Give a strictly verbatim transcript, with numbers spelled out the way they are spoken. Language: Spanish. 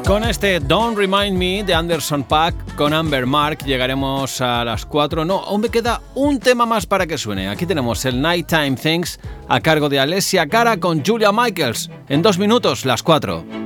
Con este Don't Remind Me de Anderson .Paak con Amber Mark llegaremos a las cuatro. No, aún me queda un tema más para que suene. Aquí tenemos el Nighttime Things a cargo de Alessia Cara con Julia Michaels. En dos minutos, las cuatro.